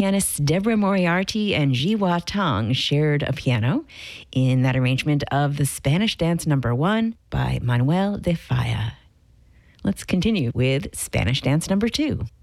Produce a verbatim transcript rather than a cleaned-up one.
pianists Deborah Moriarty and Jiwa Tang shared a piano in that arrangement of the Spanish Dance Number One by Manuel de Falla. Let's continue with Spanish Dance Number Two.